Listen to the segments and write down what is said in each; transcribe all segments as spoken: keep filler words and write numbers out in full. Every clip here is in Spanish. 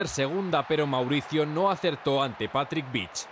Segunda, pero Mauricio no acertó ante Patrick Beach.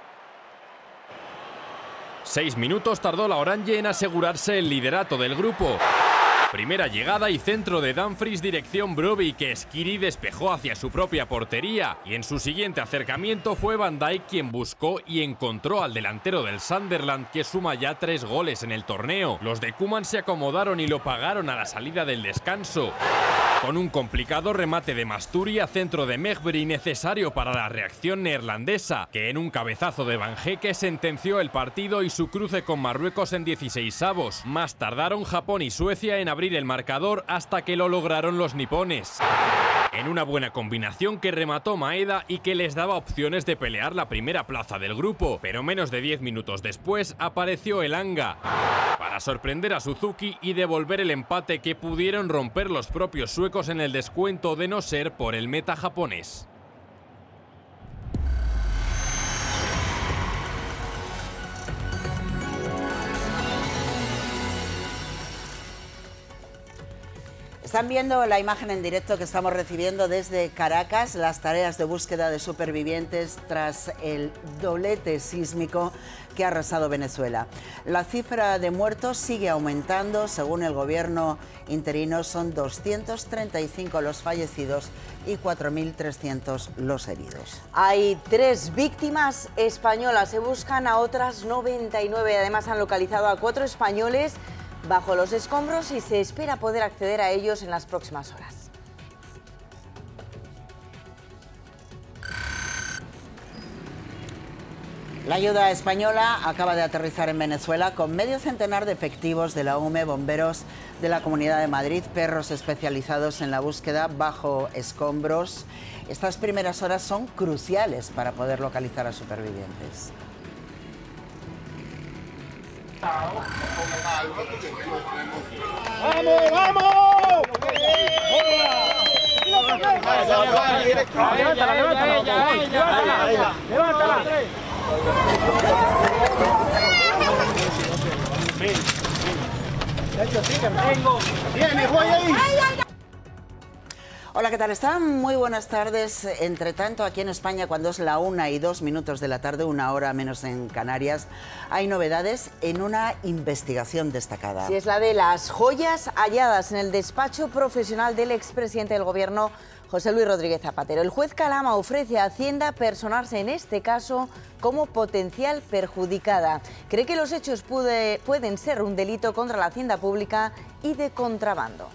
Seis minutos tardó la Orange en asegurarse el liderato del grupo. Primera llegada y centro de Dumfries dirección Brobbey, que Skiri despejó hacia su propia portería, y en su siguiente acercamiento fue Van Dijk quien buscó y encontró al delantero del Sunderland, que suma ya tres goles en el torneo. Los de Koeman se acomodaron y lo pagaron a la salida del descanso, con un complicado remate de Masturi a centro de Mejbri, necesario para la reacción neerlandesa, que en un cabezazo de Van Hecke sentenció el partido y su cruce con Marruecos en dieciseisavos. Más tardaron Japón y Suecia en abrir el marcador hasta que lo lograron los nipones, en una buena combinación que remató Maeda y que les daba opciones de pelear la primera plaza del grupo, pero menos de diez minutos después apareció Elanga para sorprender a Suzuki y devolver el empate que pudieron romper los propios suecos en el descuento, de no ser por el meta japonés. Están viendo la imagen en directo que estamos recibiendo desde Caracas, las tareas de búsqueda de supervivientes tras el doblete sísmico que ha arrasado Venezuela. La cifra de muertos sigue aumentando. Según el gobierno interino, son doscientos treinta y cinco los fallecidos y cuatro mil trescientos los heridos. Hay tres víctimas españolas, se buscan a otras noventa y nueve. Además, han localizado a cuatro españoles bajo los escombros y se espera poder acceder a ellos en las próximas horas. La ayuda española acaba de aterrizar en Venezuela con medio centenar de efectivos de la U M E, bomberos de la Comunidad de Madrid, perros especializados en la búsqueda bajo escombros. Estas primeras horas son cruciales para poder localizar a supervivientes. ¡Vamos, vamos! ¡Levántala, levántala! ¡Levántala! ¡Bien, hijo, ahí! Hola, ¿qué tal están? Muy buenas tardes. Entre tanto, aquí en España, cuando es la una y dos minutos de la tarde, una hora menos en Canarias, hay novedades en una investigación destacada. Sí, es la de las joyas halladas en el despacho profesional del expresidente del Gobierno, José Luis Rodríguez Zapatero. El juez Calama ofrece a Hacienda personarse en este caso como potencial perjudicada. Cree que los hechos pude, pueden ser un delito contra la hacienda pública y de contrabando.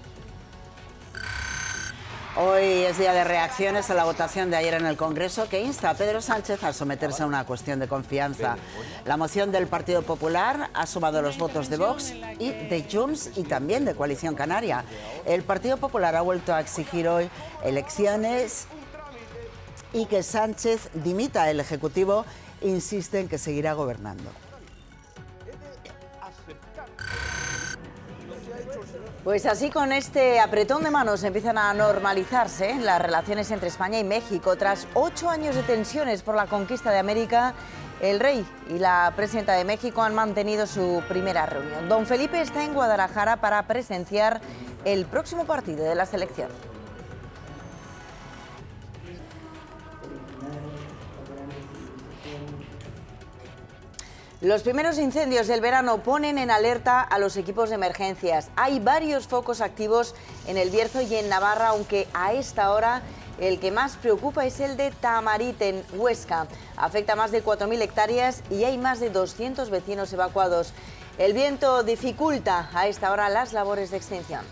Hoy es día de reacciones a la votación de ayer en el Congreso, que insta a Pedro Sánchez a someterse a una cuestión de confianza. La moción del Partido Popular ha sumado los votos de Vox y de Junts y también de Coalición Canaria. El Partido Popular ha vuelto a exigir hoy elecciones y que Sánchez dimita. El Ejecutivo insiste en que seguirá gobernando. Pues así, con este apretón de manos empiezan a normalizarse las relaciones entre España y México. Tras ocho años de tensiones por la conquista de América, el rey y la presidenta de México han mantenido su primera reunión. Don Felipe está en Guadalajara para presenciar el próximo partido de la selección. Los primeros incendios del verano ponen en alerta a los equipos de emergencias. Hay varios focos activos en El Bierzo y en Navarra, aunque a esta hora el que más preocupa es el de Tamarit, en Huesca. Afecta a más de cuatro mil hectáreas y hay más de doscientos vecinos evacuados. El viento dificulta a esta hora las labores de extinción.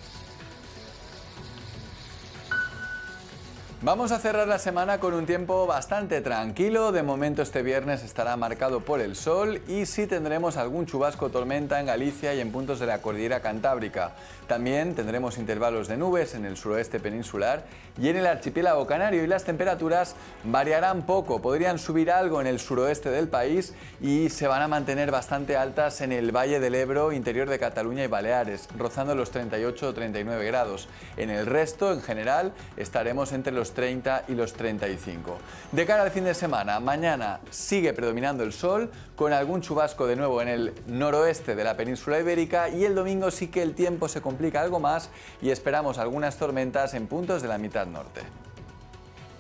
Vamos a cerrar la semana con un tiempo bastante tranquilo. De momento este viernes estará marcado por el sol y sí tendremos algún chubasco o tormenta en Galicia y en puntos de la cordillera cantábrica. También tendremos intervalos de nubes en el suroeste peninsular y en el archipiélago canario, y las temperaturas variarán poco. Podrían subir algo en el suroeste del país y se van a mantener bastante altas en el Valle del Ebro, interior de Cataluña y Baleares, rozando los treinta y ocho o treinta y nueve grados. En el resto, en general, estaremos entre los treinta y los treinta y cinco. De cara al fin de semana, mañana sigue predominando el sol, con algún chubasco de nuevo en el noroeste de la península ibérica, y el domingo sí que el tiempo se complica algo más y esperamos algunas tormentas en puntos de la mitad norte.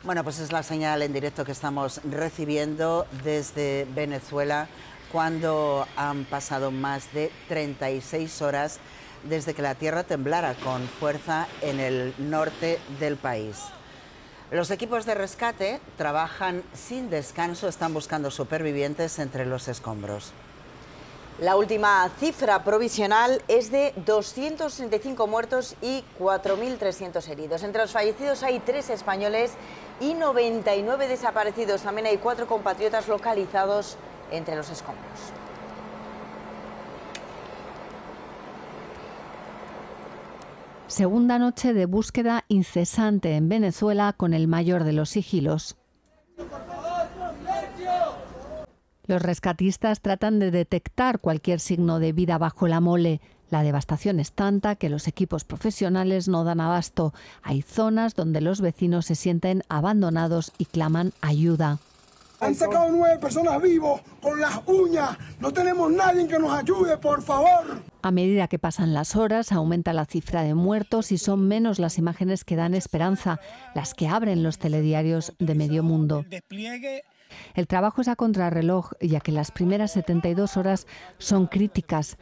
Bueno, pues es la señal en directo que estamos recibiendo desde Venezuela cuando han pasado más de treinta y seis horas desde que la tierra temblara con fuerza en el norte del país. Los equipos de rescate trabajan sin descanso, están buscando supervivientes entre los escombros. La última cifra provisional es de doscientos treinta y cinco muertos y cuatro mil trescientos heridos. Entre los fallecidos hay tres españoles y noventa y nueve desaparecidos. También hay cuatro compatriotas localizados entre los escombros. Segunda noche de búsqueda incesante en Venezuela con el mayor de los sigilos. Los rescatistas tratan de detectar cualquier signo de vida bajo la mole. La devastación es tanta que los equipos profesionales no dan abasto. Hay zonas donde los vecinos se sienten abandonados y claman ayuda. Han sacado nueve personas vivos con las uñas. No tenemos nadie que nos ayude, por favor. A medida que pasan las horas, aumenta la cifra de muertos y son menos las imágenes que dan esperanza, las que abren los telediarios de medio mundo. El trabajo es a contrarreloj, ya que las primeras setenta y dos horas son críticas.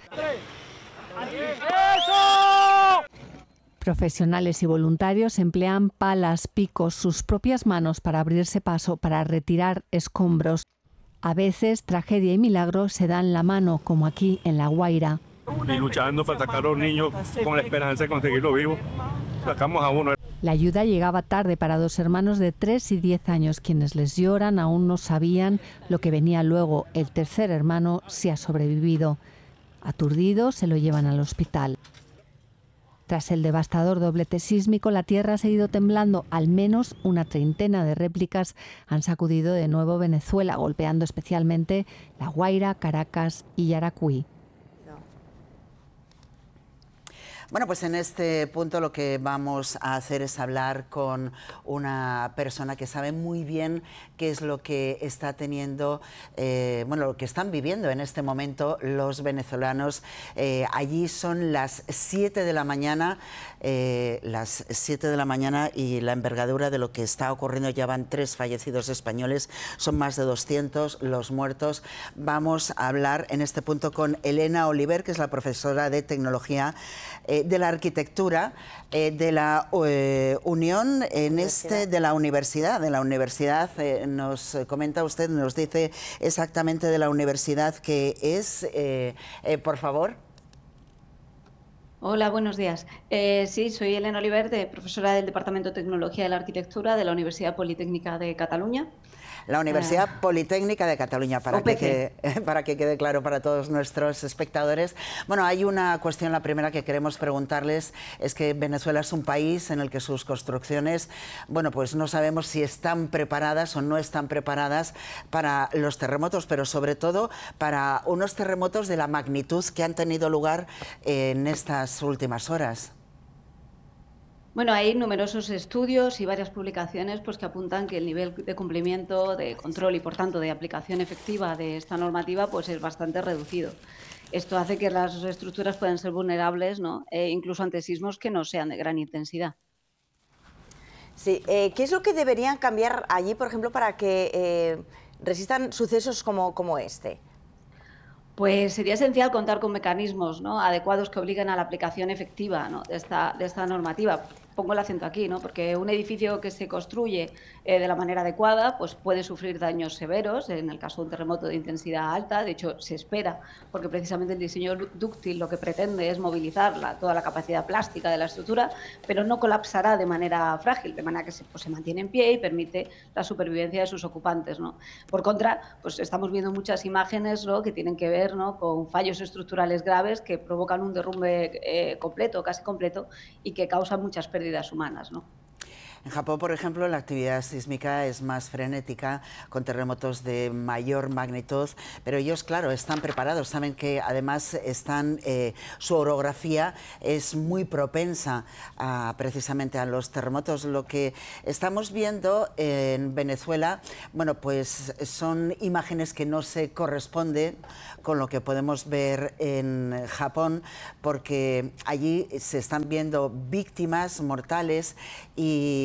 Profesionales y voluntarios emplean palas, picos, sus propias manos para abrirse paso, para retirar escombros. A veces, tragedia y milagro se dan la mano, como aquí en La Guaira. Y luchando para sacar a los niños con la esperanza de conseguirlo vivo. Sacamos a uno. La ayuda llegaba tarde para dos hermanos de tres y diez años. Quienes les lloran aún no sabían lo que venía luego. El tercer hermano sí ha sobrevivido. Aturdido, se lo llevan al hospital. Tras el devastador doblete sísmico, la tierra ha seguido temblando. Al menos una treintena de réplicas han sacudido de nuevo Venezuela, golpeando especialmente La Guaira, Caracas y Yaracuy. Bueno, pues en este punto lo que vamos a hacer es hablar con una persona que sabe muy bien qué es lo que está teniendo, eh, bueno, lo que están viviendo en este momento los venezolanos. Eh, allí son las siete de la mañana, eh, las siete de la mañana y la envergadura de lo que está ocurriendo, ya van tres fallecidos españoles, son más de doscientos los muertos. Vamos a hablar en este punto con Elena Oliver, que es la profesora de tecnología eh, de la arquitectura eh, de la eh, Unión en este de la universidad de la universidad eh, nos comenta usted, nos dice exactamente de la universidad que es, eh, eh, por favor. Hola, buenos días. Eh, sí, soy Elena Oliver, de profesora del Departamento de Tecnología de la Arquitectura de la Universidad Politécnica de Cataluña. La Universidad uh, Politécnica de Cataluña, para que, quede, para que quede claro para todos nuestros espectadores. Bueno, hay una cuestión, la primera que queremos preguntarles, es que Venezuela es un país en el que sus construcciones, bueno, pues no sabemos si están preparadas o no están preparadas para los terremotos, pero sobre todo para unos terremotos de la magnitud que han tenido lugar en estas últimas horas. Bueno, hay numerosos estudios y varias publicaciones pues, que apuntan que el nivel de cumplimiento, de control y, por tanto, de aplicación efectiva de esta normativa pues, es bastante reducido. Esto hace que las estructuras puedan ser vulnerables, ¿no? E incluso ante sismos que no sean de gran intensidad. Sí, eh, ¿qué es lo que deberían cambiar allí, por ejemplo, para que eh, resistan sucesos como, como este? Pues sería esencial contar con mecanismos, ¿no?, adecuados que obliguen a la aplicación efectiva, ¿no?, de esta, de esta normativa. Pongo el acento aquí, ¿no?, porque un edificio que se construye eh, de la manera adecuada pues puede sufrir daños severos, en el caso de un terremoto de intensidad alta. De hecho, se espera, porque precisamente el diseño dúctil lo que pretende es movilizar la, toda la capacidad plástica de la estructura, pero no colapsará de manera frágil, de manera que se, pues, se mantiene en pie y permite la supervivencia de sus ocupantes, ¿no? Por contra, pues estamos viendo muchas imágenes, ¿no?, que tienen que ver, ¿no?, con fallos estructurales graves que provocan un derrumbe eh, completo, casi completo, y que causan muchas pérdidas humanas, ¿no? En Japón, por ejemplo, la actividad sísmica es más frenética, con terremotos de mayor magnitud, pero ellos, claro, están preparados, saben que además están, eh, su orografía es muy propensa a, precisamente a los terremotos. Lo que estamos viendo en Venezuela, bueno, pues son imágenes que no se corresponden con lo que podemos ver en Japón, porque allí se están viendo víctimas mortales y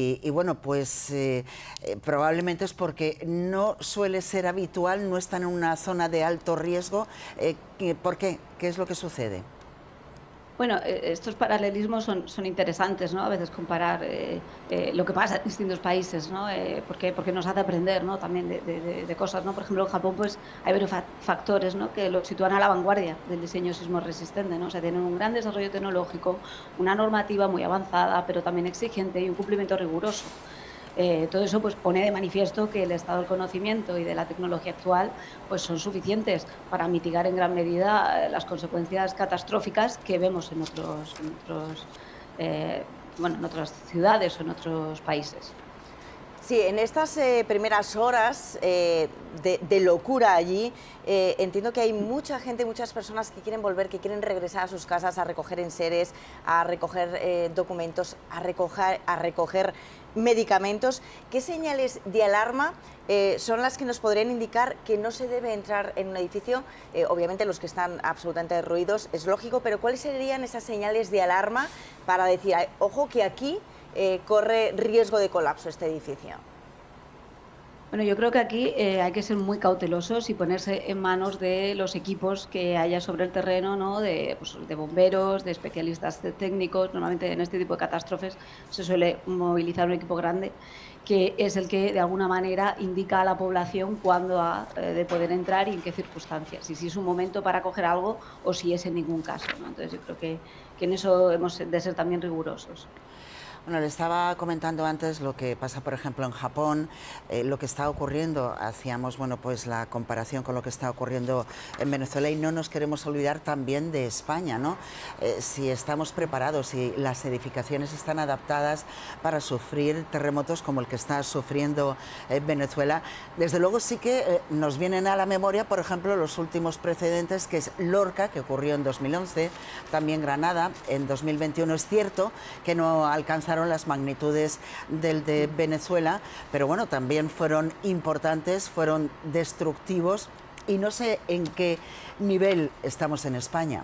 Y, y bueno, pues eh, eh, probablemente es porque no suele ser habitual, no están en una zona de alto riesgo. Eh, ¿Por qué? ¿Qué es lo que sucede? Bueno, eh, estos paralelismos son, son interesantes, ¿no? A veces comparar eh, eh, lo que pasa en distintos países, ¿no? Eh, porque, porque nos hace aprender, ¿no? También de, de, de cosas, ¿no? Por ejemplo, en Japón pues hay varios factores, ¿no? Que lo sitúan a la vanguardia del diseño sismo resistente, ¿no? O sea, tienen un gran desarrollo tecnológico, una normativa muy avanzada, pero también exigente y un cumplimiento riguroso. Eh, todo eso pues pone de manifiesto que el estado del conocimiento y de la tecnología actual pues son suficientes para mitigar en gran medida las consecuencias catastróficas que vemos en otros, en otros, eh, bueno, en otras ciudades o en otros países. Sí, en estas eh, primeras horas eh, de, de locura allí, eh, entiendo que hay mucha gente, muchas personas que quieren volver, que quieren regresar a sus casas a recoger enseres, a recoger eh, documentos, a recoger, a recoger medicamentos. ¿Qué señales de alarma eh, son las que nos podrían indicar que no se debe entrar en un edificio? Eh, obviamente los que están absolutamente derruidos es lógico, pero ¿cuáles serían esas señales de alarma para decir, ojo que aquí Eh, corre riesgo de colapso este edificio? Bueno, yo creo que aquí eh, hay que ser muy cautelosos y ponerse en manos de los equipos que haya sobre el terreno, ¿no? de, pues, de bomberos, de especialistas de técnicos. Normalmente en este tipo de catástrofes se suele movilizar un equipo grande que es el que de alguna manera indica a la población cuándo ha eh, de poder entrar y en qué circunstancias, y si es un momento para coger algo o si es en ningún caso, ¿no? Entonces yo creo que, que en eso hemos de ser también rigurosos. Bueno, le estaba comentando antes lo que pasa, por ejemplo, en Japón, eh, lo que está ocurriendo. Hacíamos, bueno, pues la comparación con lo que está ocurriendo en Venezuela y no nos queremos olvidar también de España, ¿no? Eh, si estamos preparados, si las edificaciones están adaptadas para sufrir terremotos como el que está sufriendo eh, Venezuela. Desde luego sí que eh, nos vienen a la memoria, por ejemplo, los últimos precedentes, que es Lorca, que ocurrió en dos mil once, también Granada en dos mil veintiuno. Es cierto que no alcanzaron las magnitudes del de Venezuela, pero bueno, también fueron importantes, fueron destructivos, y no sé en qué nivel estamos en España.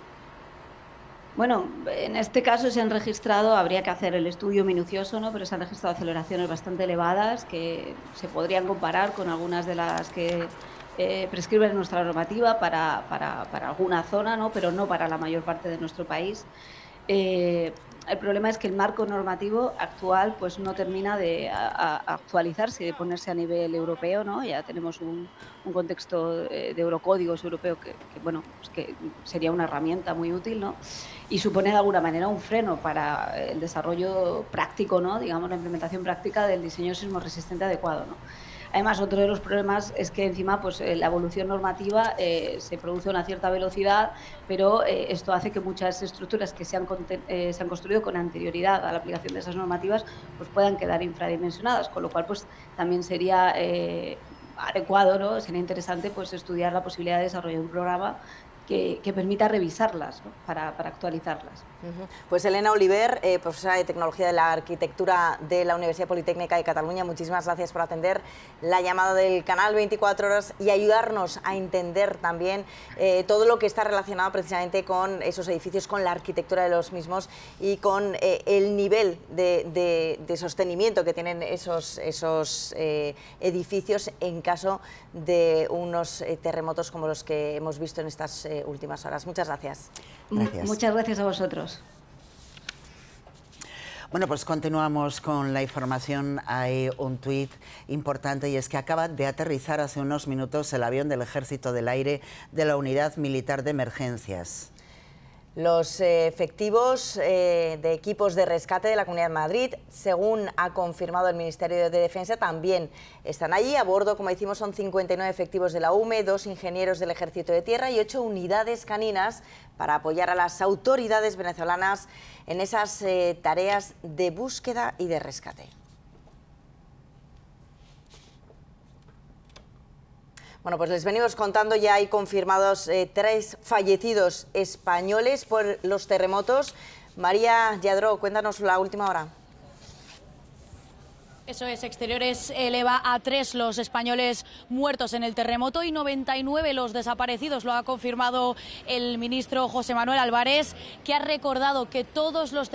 Bueno, en este caso se han registrado, habría que hacer el estudio minucioso, ¿no? Pero se han registrado aceleraciones bastante elevadas que se podrían comparar con algunas de las que eh, prescribe nuestra normativa para, para, para alguna zona, ¿no? Pero no para la mayor parte de nuestro país. Eh, el problema es que el marco normativo actual pues no termina de a, a actualizarse, de ponerse a nivel europeo, ¿no? Ya tenemos un, un contexto de, de eurocódigos europeo que, que, bueno, pues que sería una herramienta muy útil, ¿no? Y supone de alguna manera un freno para el desarrollo práctico, ¿no? Digamos, la implementación práctica del diseño sismo resistente adecuado, ¿no? Además, otro de los problemas es que encima pues, la evolución normativa eh, se produce a una cierta velocidad, pero eh, esto hace que muchas estructuras que se han, eh, se han construido con anterioridad a la aplicación de esas normativas pues, puedan quedar infradimensionadas, con lo cual pues, también sería eh, adecuado, ¿no? Sería interesante pues, estudiar la posibilidad de desarrollar un programa Que, que permita revisarlas, ¿no? para, para actualizarlas. Uh-huh. Pues Elena Oliver, eh, profesora de Tecnología de la Arquitectura de la Universidad Politécnica de Cataluña, muchísimas gracias por atender la llamada del canal veinticuatro horas y ayudarnos a entender también eh, todo lo que está relacionado precisamente con esos edificios, con la arquitectura de los mismos y con eh, el nivel de, de, de sostenimiento que tienen esos, esos eh, edificios en caso de unos eh, terremotos como los que hemos visto en estas eh, últimas horas. Muchas gracias. Gracias. Muchas gracias a vosotros. Bueno, pues continuamos con la información. Hay un tuit importante y es que acaba de aterrizar hace unos minutos el avión del Ejército del Aire de la Unidad Militar de Emergencias. Los eh, efectivos eh, de equipos de rescate de la Comunidad de Madrid, según ha confirmado el Ministerio de Defensa, también están allí. A bordo, como decimos, son cincuenta y nueve efectivos de la U M E, dos ingenieros del Ejército de Tierra y ocho unidades caninas para apoyar a las autoridades venezolanas en esas eh, tareas de búsqueda y de rescate. Bueno, pues les venimos contando, ya hay confirmados eh, tres fallecidos españoles por los terremotos. María Lladró, cuéntanos la última hora. Eso es, Exteriores eleva a tres los españoles muertos en el terremoto y noventa y nueve los desaparecidos. Lo ha confirmado el ministro José Manuel Álvarez, que ha recordado que todos los